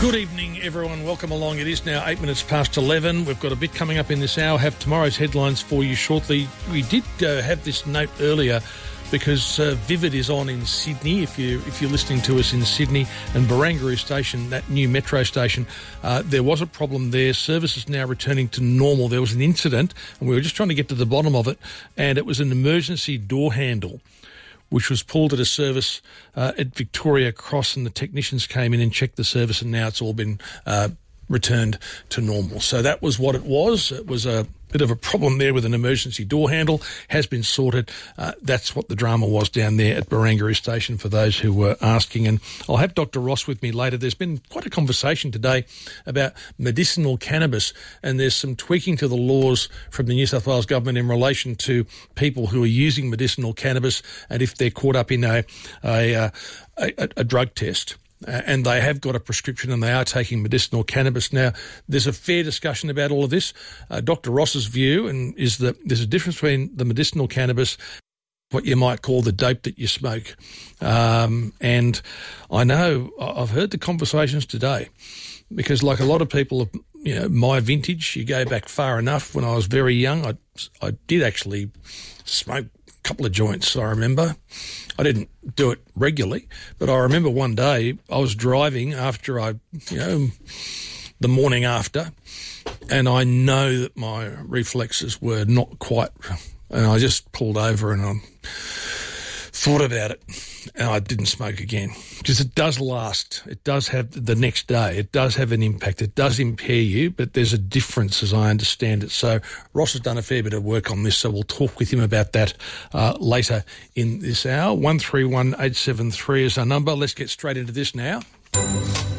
Good evening, everyone. Welcome along. It is now 8 minutes past 11. We've got a bit coming up in this hour. Have tomorrow's headlines for you shortly. We did have this note earlier because Vivid is on in Sydney. If you're listening to us in Sydney, and Barangaroo Station, that new metro station, there was a problem there. Service is now returning to normal. There was an incident, and we were just trying to get to the bottom of it, and it was an emergency door handle which was pulled at a service at Victoria Cross, and the technicians came in and checked the service, and now it's all been returned to normal. So that was what it was. It was a bit of a problem there with an emergency door handle. Has been sorted. That's what the drama was down there at Barangaroo Station, for those who were asking. And I'll have Dr. Ross with me later. There's been quite a conversation today about medicinal cannabis, and there's some tweaking to the laws from the New South Wales government in relation to people who are using medicinal cannabis, and if they're caught up in a drug test. And they have got a prescription and they are taking medicinal cannabis. Now, there's a fair discussion about all of this. Dr. Ross's view is that there's a difference between the medicinal cannabis, what you might call the dope that you smoke. And I know I've heard the conversations today, because like a lot of people, my vintage, you go back far enough. When I was very young, I did actually smoke couple of joints, I remember. I didn't do it regularly, but I remember one day I was driving after the morning after, and I know that my reflexes were not quite, and I just pulled over and I thought about it, and I didn't smoke again, because it does last. It does have the next day. It does have an impact. It does impair you, but there's a difference as I understand it. So Ross has done a fair bit of work on this, so we'll talk with him about that later in this hour. 131873 is our number. Let's get straight into this now.